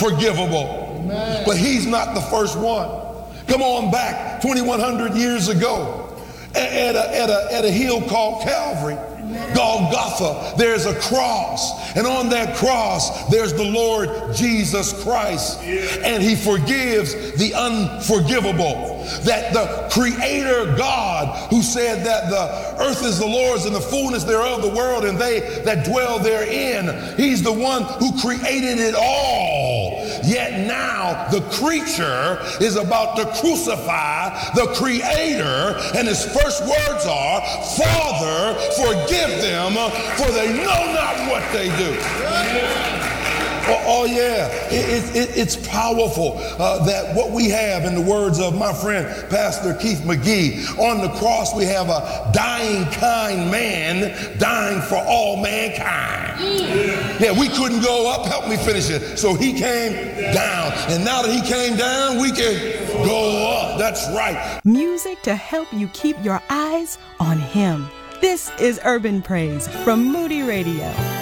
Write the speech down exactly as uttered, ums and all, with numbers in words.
unforgivable. Amen. But he's not the first one. Come on back twenty-one hundred years ago at a, at a, at a hill called Calvary, Golgotha, there's a cross, and on that cross there's the Lord Jesus Christ, and he forgives the unforgivable. That the Creator God, who said that the earth is the Lord's and the fullness thereof, the world and they that dwell therein, he's the one who created it all. Yet now the creature is about to crucify the Creator, and his first words are, Father, forgive them, for they know not what they do. Oh, oh yeah, it, it, it's powerful uh, that what we have, in the words of my friend Pastor Keith McGee, on the cross we have a dying kind man dying for all mankind. Yeah, we couldn't go up, help me finish it. So he came down, and now that he came down, we can go up. That's right. Music to help you keep your eyes on him. This is Urban Praise from Moody Radio.